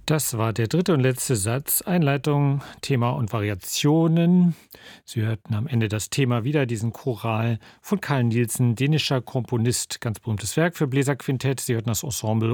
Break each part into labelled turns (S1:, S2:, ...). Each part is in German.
S1: Das war der dritte und letzte Satz. Einleitung, Thema und Variationen. Sie hörten am Ende das Thema wieder, diesen Choral von Carl Nielsen, dänischer Komponist, ganz berühmtes Werk für Bläserquintett. Sie hörten das Ensemble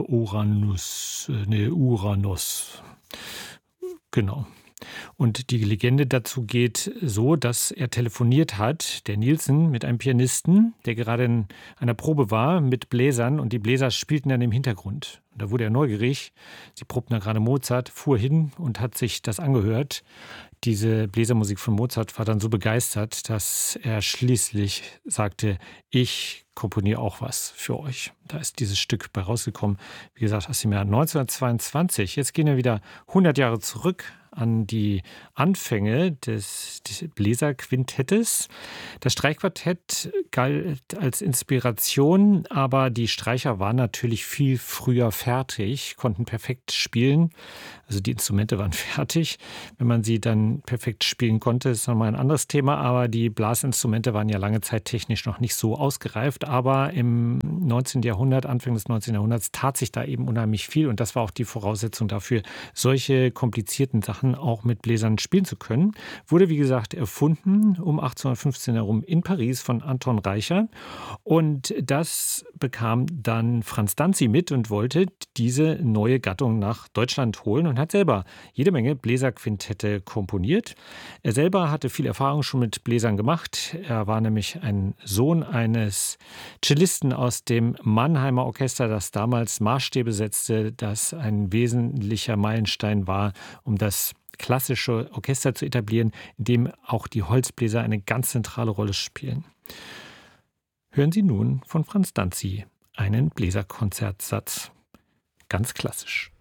S1: Uranus. Genau. Und die Legende dazu geht so, dass er telefoniert hat, der Nielsen, mit einem Pianisten, der gerade in einer Probe war mit Bläsern, und die Bläser spielten dann im Hintergrund. Und da wurde er neugierig. Sie probten da gerade Mozart, fuhr hin und hat sich das angehört. Diese Bläsermusik von Mozart war dann so begeistert, dass er schließlich sagte, ich komponiere auch was für euch. Da ist dieses Stück bei rausgekommen, wie gesagt, aus dem Jahr 1922. Jetzt gehen wir wieder 100 Jahre zurück an die Anfänge des Bläserquintettes. Das Streichquartett galt als Inspiration, aber die Streicher waren natürlich viel früher fertig, konnten perfekt spielen. Also die Instrumente waren fertig. Wenn man sie dann perfekt spielen konnte, ist nochmal ein anderes Thema. Aber die Blasinstrumente waren ja lange Zeit technisch noch nicht so ausgereift. Aber im 19. Jahrhundert, Anfang des 19. Jahrhunderts, tat sich da eben unheimlich viel. Und das war auch die Voraussetzung dafür, solche komplizierten Sachen auch mit Bläsern spielen zu können. Wurde, wie gesagt, erfunden um 1815 herum in Paris von Anton Reicher. Und das bekam dann Franz Danzi mit und wollte diese neue Gattung nach Deutschland holen und hat selber jede Menge Bläserquintette komponiert. Er selber hatte viel Erfahrung schon mit Bläsern gemacht. Er war nämlich ein Sohn eines Cellisten aus dem Mannheimer Orchester, das damals Maßstäbe setzte, das ein wesentlicher Meilenstein war, um das klassische Orchester zu etablieren, in dem auch die Holzbläser eine ganz zentrale Rolle spielen. Hören Sie nun von Franz Danzi einen Bläserkonzertsatz, ganz klassisch.